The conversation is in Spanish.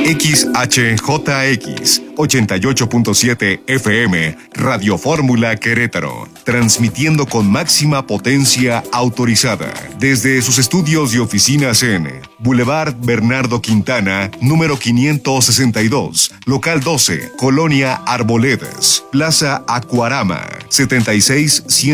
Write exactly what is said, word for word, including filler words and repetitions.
X H J X ochenta y ocho punto siete F M, Radio Fórmula Querétaro, transmitiendo con máxima potencia autorizada desde sus estudios y oficinas en Boulevard Bernardo Quintana, número quinientos sesenta y dos, local doce, Colonia Arboledas, Plaza Acuarama, setenta y seis